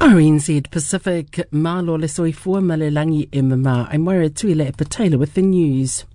RNZ Pacific, Malo le soifua malelangi MMA. I'm Moira Tuile Patela with the news.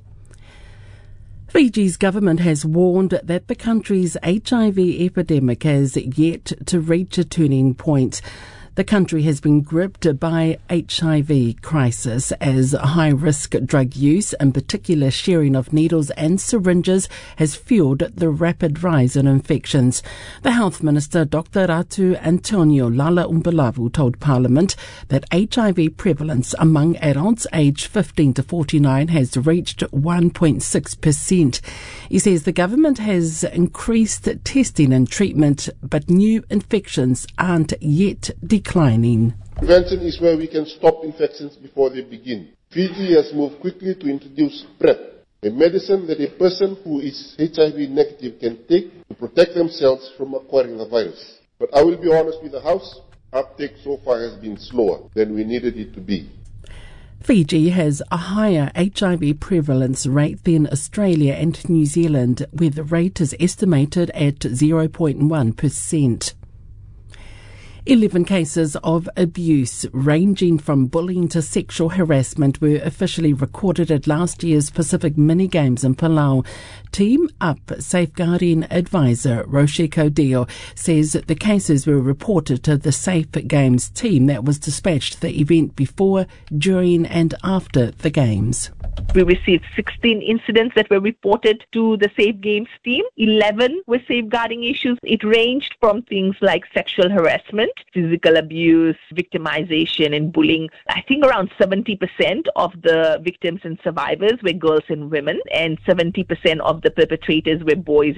Fiji's government has warned that the country's HIV epidemic has yet to reach a turning point. The country has been gripped by HIV crisis as high-risk drug use, in particular sharing of needles and syringes, has fueled the rapid rise in infections. The Health Minister, Dr. Ratu Antonio Lalaumbalavu, told Parliament that HIV prevalence among adults aged 15 to 49 has reached 1.6%. He says the government has increased testing and treatment, but new infections aren't yet declining. Prevention is where we can stop infections before they begin. Fiji has moved quickly to introduce PrEP, a medicine that a person who is HIV negative can take to protect themselves from acquiring the virus. But I will be honest with the House, uptake so far has been slower than we needed it to be. Fiji has a higher HIV prevalence rate than Australia and New Zealand, where the rate is estimated at 0.1%. 11 cases of abuse, ranging from bullying to sexual harassment, were officially recorded at last year's Pacific Mini Games in Palau. Team Up Safeguarding Advisor Roshiko Dio says the cases were reported to the Safe Games team that was dispatched to the event before, during and after the Games. We received 16 incidents that were reported to the Safe Games team. 11 were safeguarding issues. It ranged from things like sexual harassment, physical abuse, victimization and bullying. I think around 70% of the victims and survivors were girls and women, and 70% of the perpetrators were boys